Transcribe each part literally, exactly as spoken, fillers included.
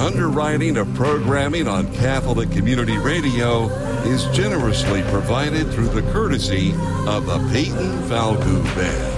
Underwriting of programming on Catholic Community Radio is generously provided through the courtesy of the Peyton Falgout Band.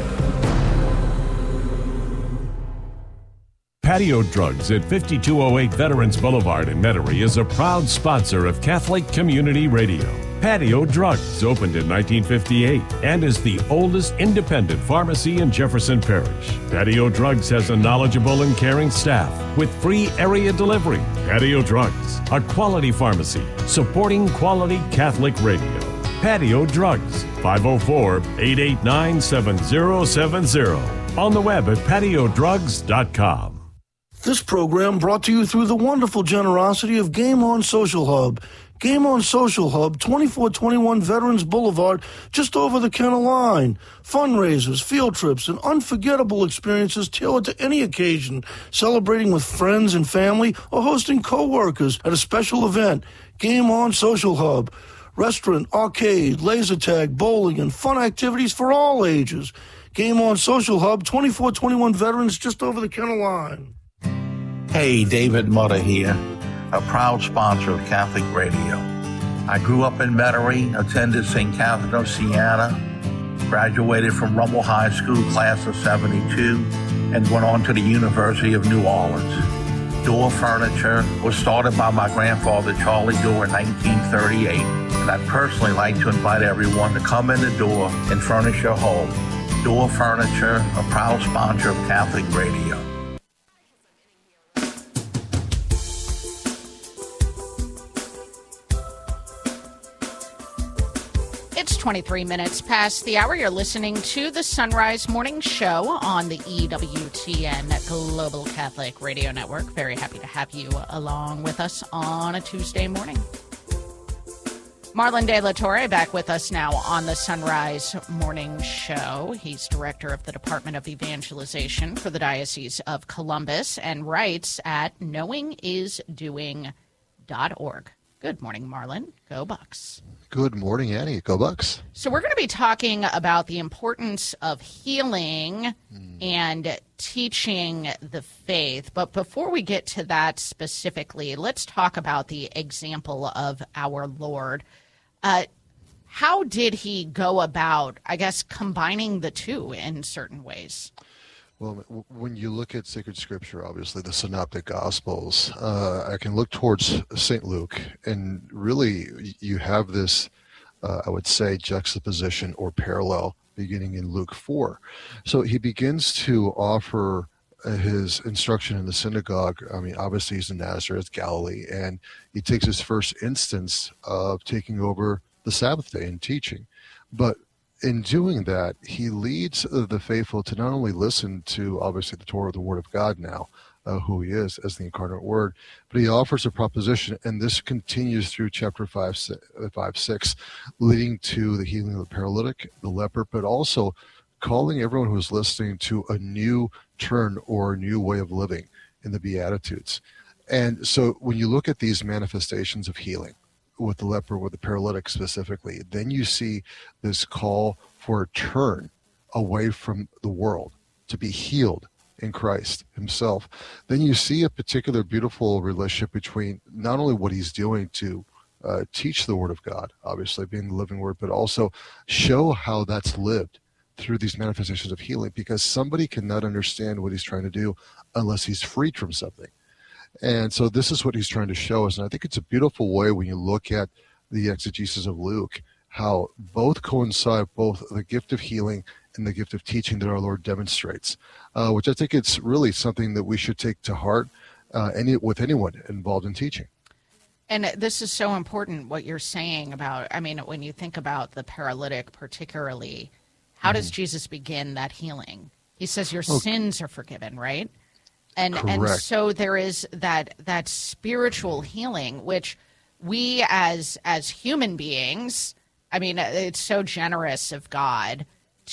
Patio Drugs at fifty-two oh eight Veterans Boulevard in Metairie is a proud sponsor of Catholic Community Radio. Patio Drugs opened in nineteen fifty-eight and is the oldest independent pharmacy in Jefferson Parish. Patio Drugs has a knowledgeable and caring staff with free area delivery. Patio Drugs, a quality pharmacy supporting quality Catholic radio. Patio Drugs, five oh four, eight eight nine, seven oh seven oh. On the web at patio drugs dot com. This program brought to you through the wonderful generosity of Game On Social Hub. Game On Social Hub, twenty-four twenty-one Veterans Boulevard, just over the Kennel Line. Fundraisers, field trips, and unforgettable experiences tailored to any occasion, celebrating with friends and family, or hosting co-workers at a special event. Game On Social Hub. Restaurant, arcade, laser tag, bowling, and fun activities for all ages. Game On Social Hub, twenty-four twenty-one Veterans, just over the Kennel Line. Hey, David Mutter here, a proud sponsor of Catholic Radio. I grew up in Metairie, attended Saint Catherine of Siena, graduated from Rummel High School, class of seventy-two, and went on to the University of New Orleans. Door Furniture was started by my grandfather, Charlie Door, in nineteen thirty-eight, and I'd personally like to invite everyone to come in the door and furnish your home. Door Furniture, a proud sponsor of Catholic Radio. It's twenty-three minutes past the hour. You're listening to the Sunrise Morning Show on the E W T N Global Catholic Radio Network. Very happy to have you along with us on a Tuesday morning. Marlon De La Torre back with us now on the Sunrise Morning Show. He's director of the Department of Evangelization for the Diocese of Columbus and writes at knowing is doing dot org. Good morning, Marlon. Go Bucks. Good morning, Annie. Go Bucks. So we're going to be talking about the importance of healing mm. and teaching the faith. But before we get to that specifically, let's talk about the example of our Lord. Uh, how did he go about, I guess, combining the two in certain ways? Well, when you look at sacred scripture, obviously the synoptic gospels, uh, I can look towards Saint Luke, and really you have this, uh, I would say, juxtaposition or parallel beginning in Luke four. So he begins to offer his instruction in the synagogue. I mean, obviously he's in Nazareth, Galilee, and he takes his first instance of taking over the Sabbath day and teaching. But in doing that, he leads the faithful to not only listen to, obviously, the Torah, the Word of God now, uh, who he is as the incarnate Word, but he offers a proposition, and this continues through chapter five, five, six, leading to the healing of the paralytic, the leper, but also calling everyone who is listening to a new turn or a new way of living in the Beatitudes. And so when you look at these manifestations of healing, with the leper, with the paralytic specifically, then you see this call for a turn away from the world to be healed in Christ himself. Then you see a particular beautiful relationship between not only what he's doing to uh, teach the Word of God, obviously being the living Word, but also show how that's lived through these manifestations of healing, because somebody cannot understand what he's trying to do unless he's freed from something. And so this is what he's trying to show us. And I think it's a beautiful way when you look at the exegesis of Luke, how both coincide, both the gift of healing and the gift of teaching that our Lord demonstrates, uh, which I think it's really something that we should take to heart uh, any, with anyone involved in teaching. And this is so important, what you're saying about, I mean, when you think about the paralytic particularly, how mm-hmm. does Jesus begin that healing? He says your okay. sins are forgiven, right? And Correct. and so there is that that spiritual healing, which we as as human beings, I mean, it's so generous of God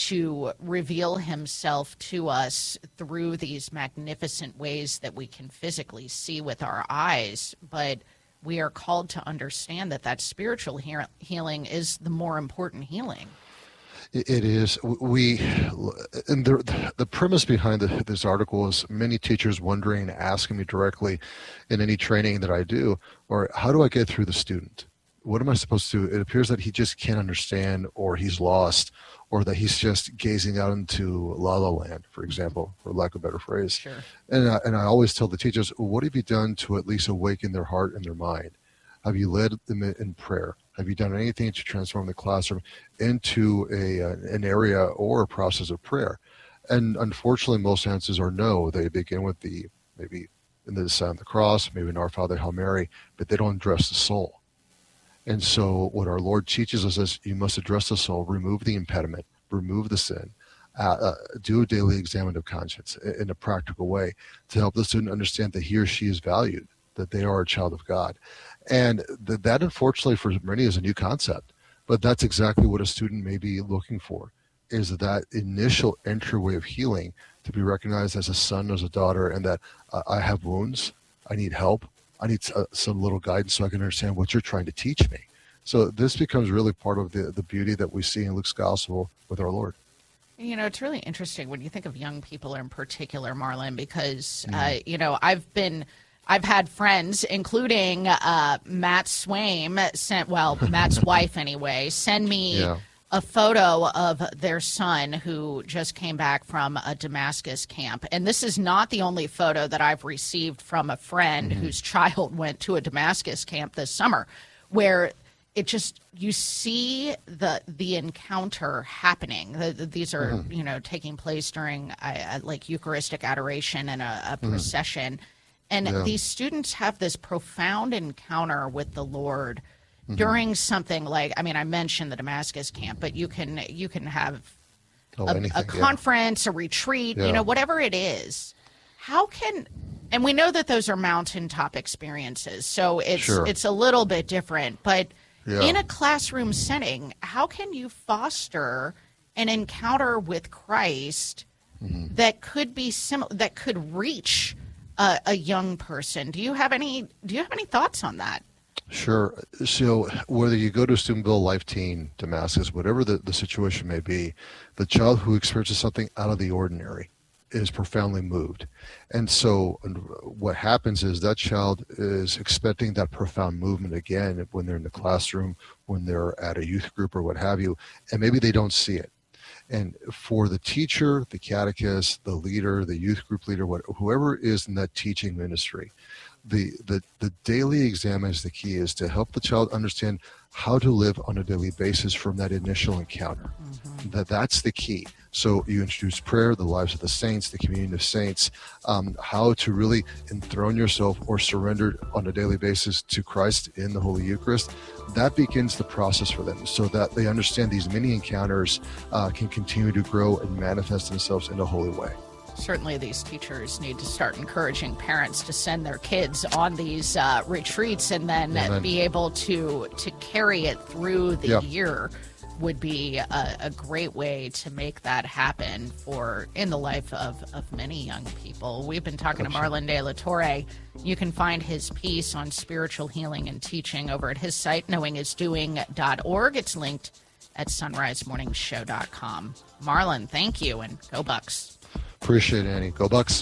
to reveal himself to us through these magnificent ways that we can physically see with our eyes. But we are called to understand that that spiritual he- healing is the more important healing. It, it is. We, and the, the premise behind the, this article is many teachers wondering, asking me directly in any training that I do, or how do I get through the student? What am I supposed to do? It appears that he just can't understand, or he's lost, or that he's just gazing out into la la land, for example, for lack of a better phrase. Sure. And I, and I always tell the teachers, what have you done to at least awaken their heart and their mind? Have you led them in prayer? Have you done anything to transform the classroom into a uh, an area or a process of prayer? And unfortunately, most answers are no. They begin with the maybe in the sign of the cross, maybe in Our Father, Hail Mary, but they don't address the soul. And so what our Lord teaches us is you must address the soul, remove the impediment, remove the sin, uh, uh, do a daily examination of conscience in a practical way to help the student understand that he or she is valued, that they are a child of God. And th- that, unfortunately, for many is a new concept. But that's exactly what a student may be looking for, is that initial entryway of healing to be recognized as a son, as a daughter, and that uh, I have wounds, I need help, I need uh, some little guidance so I can understand what you're trying to teach me. So this becomes really part of the, the beauty that we see in Luke's gospel with our Lord. You know, it's really interesting when you think of young people in particular, Marlon, because, mm. uh, you know, I've been, I've had friends, including uh, Matt Swaim, sent, well, Matt's wife anyway, send me yeah. a photo of their son who just came back from a Damascus camp. And this is not the only photo that I've received from a friend mm-hmm. whose child went to a Damascus camp this summer, where it just, you see the the encounter happening. The, the, these are, mm-hmm. you know, taking place during uh, like Eucharistic adoration and a, a procession. Mm-hmm. And yeah. these students have this profound encounter with the Lord mm-hmm. during something like, I mean, I mentioned the Damascus camp, but you can you can have oh, a, anything, a conference, yeah. a retreat, yeah. you know, whatever it is. How can, and we know that those are mountaintop experiences, so it's sure. it's a little bit different, but yeah. in a classroom setting, how can you foster an encounter with Christ mm-hmm. that could be sim- that could reach A, a young person? Do you have any do you have any thoughts on that? Sure. So whether you go to Steubenville, Life Teen, Damascus, whatever the, the situation may be, the child who experiences something out of the ordinary is profoundly moved. And so what happens is that child is expecting that profound movement again when they're in the classroom, when they're at a youth group or what have you, and maybe they don't see it. And for the teacher, the catechist, the leader, the youth group leader, what, whoever is in that teaching ministry, the, the, the daily exam is the key, is to help the child understand how to live on a daily basis from that initial encounter. Mm-hmm. That that's the key. So you introduce prayer, the lives of the saints, the communion of saints, um, how to really enthrone yourself or surrender on a daily basis to Christ in the Holy Eucharist. That begins the process for them so that they understand these mini encounters uh, can continue to grow and manifest themselves in a holy way. Certainly these teachers need to start encouraging parents to send their kids on these uh, retreats and then Amen. be able to to carry it through the yep. year would be a, a great way to make that happen for in the life of, of many young people. We've been talking Absolutely. to Marlon De La Torre. You can find his piece on spiritual healing and teaching over at his site, knowing is doing dot org. It's linked at sunrise morning show dot com. Marlon, thank you, and go Bucks. Appreciate it, Annie. Go Bucks.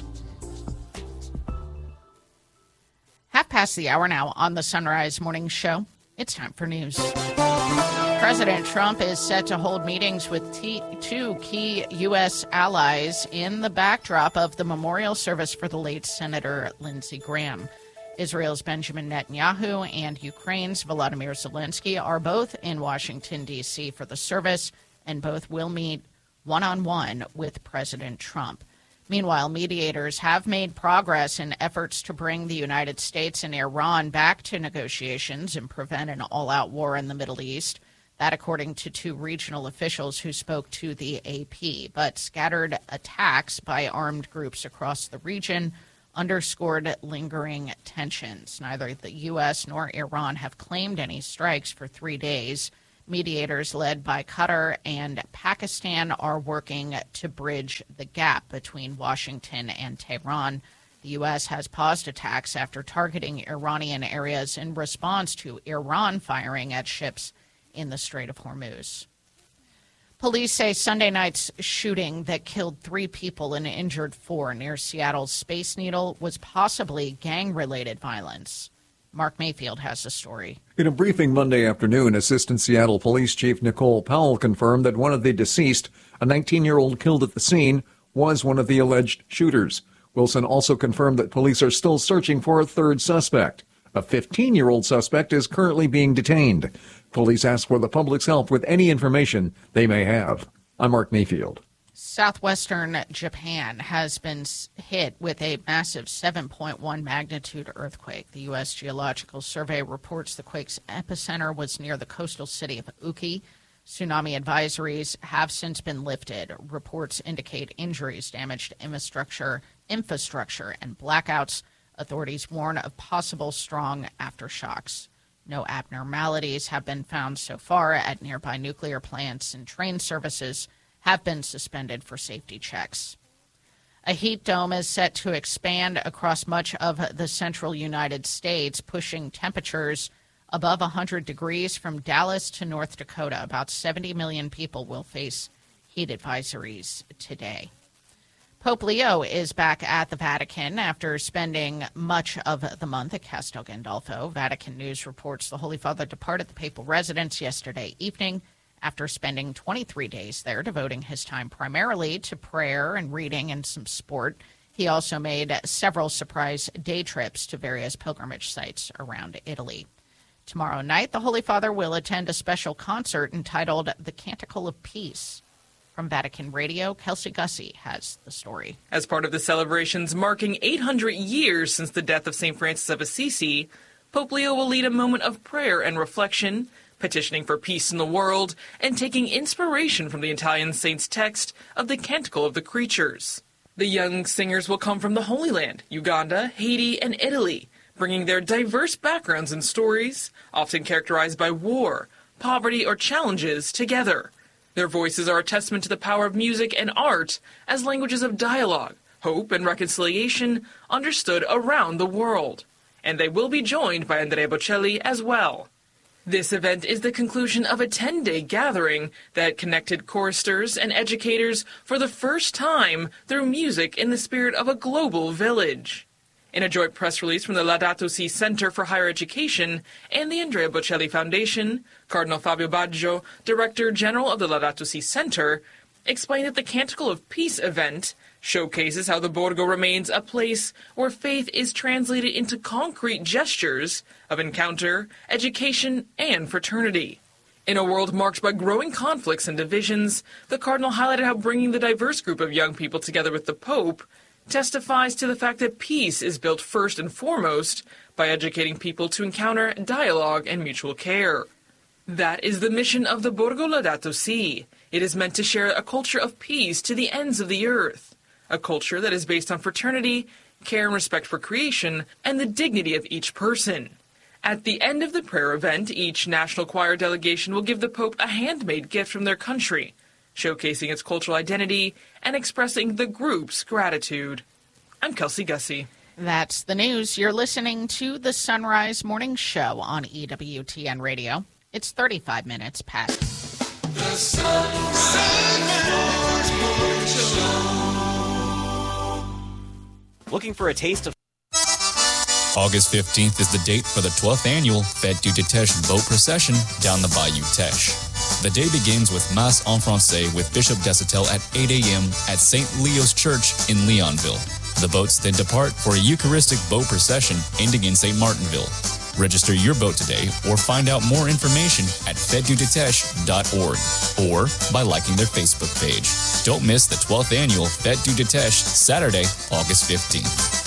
Half past the hour now on the Sunrise Morning Show. It's time for news. President Trump is set to hold meetings with t- two key U S allies in the backdrop of the memorial service for the late Senator Lindsey Graham. Israel's Benjamin Netanyahu and Ukraine's Volodymyr Zelensky are both in Washington, D C for the service, and both will meet one-on-one with President Trump. Meanwhile, mediators have made progress in efforts to bring the United States and Iran back to negotiations and prevent an all-out war in the Middle East. That according to two regional officials who spoke to the A P. But scattered attacks by armed groups across the region underscored lingering tensions. Neither the U S nor Iran have claimed any strikes for three days. Mediators led by Qatar and Pakistan are working to bridge the gap between Washington and Tehran. The U S has paused attacks after targeting Iranian areas in response to Iran firing at ships in the Strait of Hormuz. Police say Sunday night's shooting that killed three people and injured four near Seattle's Space Needle was possibly gang-related violence. Mark Mayfield has the story. In a briefing Monday afternoon, Assistant Seattle Police Chief Nicole Powell confirmed that one of the deceased, a nineteen-year-old killed at the scene, was one of the alleged shooters. Wilson also confirmed that police are still searching for a third suspect. A fifteen-year-old suspect is currently being detained. Police ask for the public's help with any information they may have. I'm Mark Mayfield. Southwestern Japan has been hit with a massive seven point one magnitude earthquake. The U S Geological Survey reports the quake's epicenter was near the coastal city of Uki. Tsunami advisories have since been lifted. Reports indicate injuries, damaged infrastructure, infrastructure, and blackouts. Authorities warn of possible strong aftershocks. No abnormalities have been found so far at nearby nuclear plants, and train services have been suspended for safety checks. A heat dome is set to expand across much of the central United States, pushing temperatures above one hundred degrees from Dallas to North Dakota. About seventy million people will face heat advisories today. Pope Leo is back at the Vatican after spending much of the month at Castel Gandolfo. Vatican News reports the Holy Father departed the papal residence yesterday evening after spending twenty-three days there, devoting his time primarily to prayer and reading and some sport. He also made several surprise day trips to various pilgrimage sites around Italy. Tomorrow night, the Holy Father will attend a special concert entitled The Canticle of Peace. From Vatican Radio, Kelsey Gussie has the story. As part of the celebrations marking eight hundred years since the death of Saint Francis of Assisi, Pope Leo will lead a moment of prayer and reflection, petitioning for peace in the world and taking inspiration from the Italian saint's text of the Canticle of the Creatures. The young singers will come from the Holy Land, Uganda, Haiti, and Italy, bringing their diverse backgrounds and stories, often characterized by war, poverty, or challenges, together. Their voices are a testament to the power of music and art as languages of dialogue, hope, and reconciliation understood around the world. And they will be joined by Andrea Bocelli as well. This event is the conclusion of a ten-day gathering that connected choristers and educators for the first time through music in the spirit of a global village. In a joint press release from the Laudato Si Center for Higher Education and the Andrea Bocelli Foundation, Cardinal Fabio Baggio, Director General of the Laudato Si Center, explained that the Canticle of Peace event showcases how the Borgo remains a place where faith is translated into concrete gestures of encounter, education, and fraternity. In a world marked by growing conflicts and divisions, the Cardinal highlighted how bringing the diverse group of young people together with the Pope testifies to the fact that peace is built first and foremost by educating people to encounter dialogue and mutual care. That is the mission of the Borgo Laudato Si. It is meant to share a culture of peace to the ends of the earth, a culture that is based on fraternity, care and respect for creation, and the dignity of each person. At the end of the prayer event, each National Choir delegation will give the Pope a handmade gift from their country, showcasing its cultural identity and expressing the group's gratitude. I'm Kelsey Gussie. That's the news. You're listening to the Sunrise Morning Show on E W T N Radio. It's thirty-five minutes past. The Sunrise Morning Show. Looking for a taste of... August fifteenth is the date for the twelfth annual Fête du Teche boat procession down the Bayou Teche. The day begins with Mass en Francais with Bishop Desitel at eight a.m. at Saint Leo's Church in Leonville. The boats then depart for a Eucharistic boat procession ending in Saint Martinville. Register your boat today or find out more information at fete du teche dot org or by liking their Facebook page. Don't miss the twelfth annual Fête du Teche, Saturday, August fifteenth.